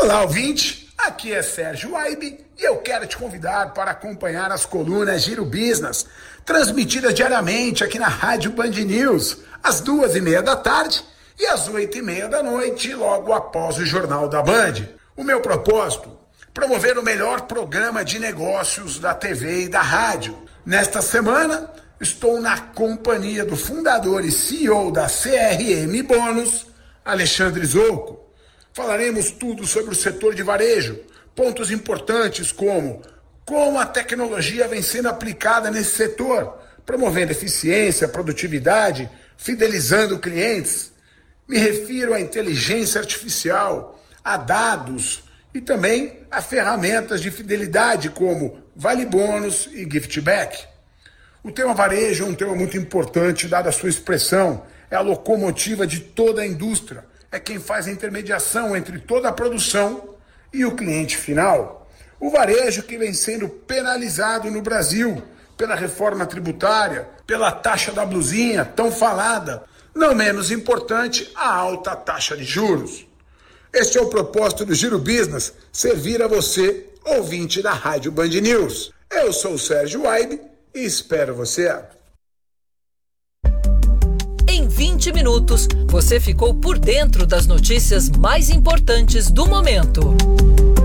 Olá, ouvinte! Aqui é Sérgio Aibe e eu quero te convidar para acompanhar as colunas Giro Business, transmitidas diariamente aqui na Rádio Band News, às 2h30 da tarde e às 8h30 da noite, logo após o Jornal da Band. O meu propósito? Promover o melhor programa de negócios da TV e da rádio. Nesta semana, estou na companhia do fundador e CEO da CRM Bônus, Alexandre Zocco. Falaremos tudo sobre o setor de varejo, pontos importantes como a tecnologia vem sendo aplicada nesse setor, promovendo eficiência, produtividade, fidelizando clientes. Me refiro à inteligência artificial, a dados e também a ferramentas de fidelidade como Vale Bônus e Giftback. O tema varejo é um tema muito importante, dada a sua expressão, é a locomotiva de toda a indústria. É quem faz a intermediação entre toda a produção e o cliente final. O varejo que vem sendo penalizado no Brasil pela reforma tributária, pela taxa da blusinha tão falada, não menos importante, a alta taxa de juros. Este é o propósito do Giro Business, servir a você, ouvinte da Rádio Band News. Eu sou o Sérgio Aibe e espero você. Em 20 minutos, você ficou por dentro das notícias mais importantes do momento.